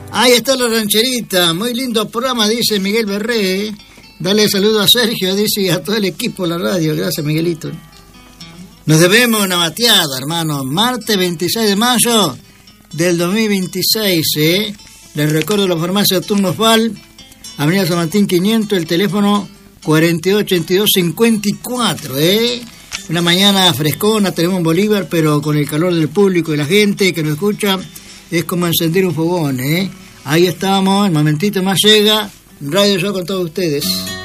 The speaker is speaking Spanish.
Ahí está la rancherita, muy lindo programa, dice Miguel Berré. Dale saludo a Sergio, dice, y a todo el equipo de la radio. Gracias, Miguelito. Nos debemos una bateada, hermano. Martes 26 de mayo del 2026, Les recuerdo la farmacia Turnos Val, Avenida San Martín 500, el teléfono 4882-54, Una mañana frescona, tenemos un Bolívar, pero con el calor del público y la gente que nos escucha, es como encender un fogón, Ahí estamos, el momentito más llega, Radio Show con todos ustedes.